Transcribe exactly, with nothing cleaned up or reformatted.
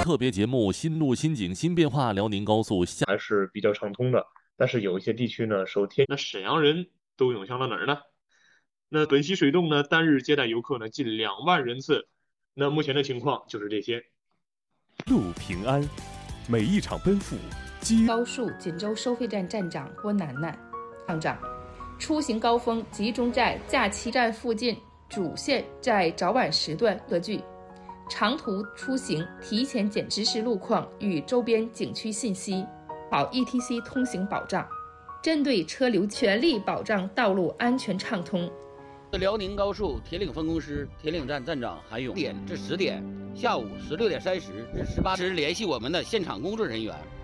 特别节目《新路新景新变化》，辽宁高速下还是比较畅通的。但是有一些地区呢，受天，那沈阳人都涌向了哪儿呢？那本溪水洞呢，单日接待游客呢近两万人次。那目前的情况就是这些。 路平安，每一场奔赴。 高速锦州收费站站长郭楠楠，厂长，出行高峰集中在假期站附近，主线在早晚时段割据。长途出行提前检知识路况与周边景区信息，保 E T C 通行保障，针对车流全力保障道路安全畅通。 辽宁高速铁岭分公司铁岭站站长韩勇，点至十点，下午十六点三十至十八时联系我们的现场工作人员。